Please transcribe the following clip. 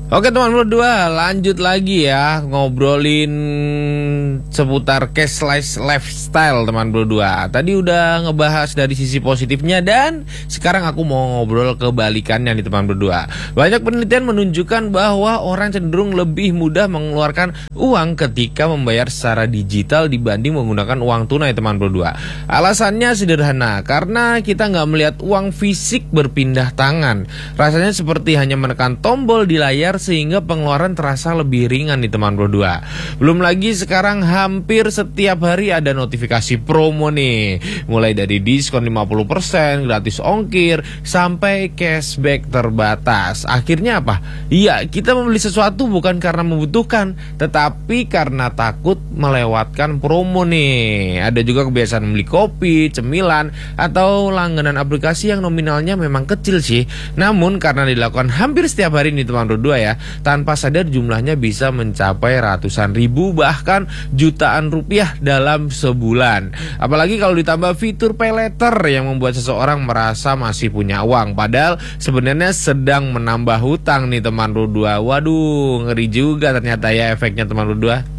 Oke teman berdua, lanjut lagi ya ngobrolin seputar cashless lifestyle teman berdua. Tadi udah ngebahas dari sisi positifnya dan sekarang aku mau ngobrol kebalikannya nih teman berdua. Banyak penelitian menunjukkan bahwa orang cenderung lebih mudah mengeluarkan uang ketika membayar secara digital dibanding menggunakan uang tunai teman berdua. Alasannya sederhana, karena kita nggak melihat uang fisik berpindah tangan. Rasanya seperti hanya menekan tombol di layar sehingga pengeluaran terasa lebih ringan nih teman berdua. Belum lagi sekarang hampir setiap hari ada notifikasi promo nih, mulai dari diskon 50%, gratis ongkir, sampai cashback terbatas. Akhirnya apa? Iya, kita membeli sesuatu bukan karena membutuhkan, tetapi karena takut melewatkan promo nih. Ada juga kebiasaan membeli kopi, cemilan, atau langganan aplikasi yang nominalnya memang kecil sih, namun karena dilakukan hampir setiap hari nih teman berdua ya, tanpa sadar jumlahnya bisa mencapai ratusan ribu bahkan jutaan rupiah dalam sebulan. Apalagi kalau ditambah fitur pay later yang membuat seseorang merasa masih punya uang, padahal sebenarnya sedang menambah hutang nih teman berdua. Waduh, ngeri juga ternyata ya efeknya teman berdua.